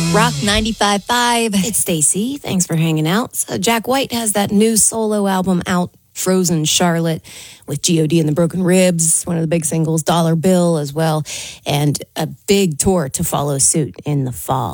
Rock 95.5. It's Stacy. Thanks for hanging out. So Jack White has that new solo album out, Frozen Charlotte, with G.O.D. and the Broken Ribs, one of the big singles, Dollar Bill as well, and a big tour to follow suit in the fall.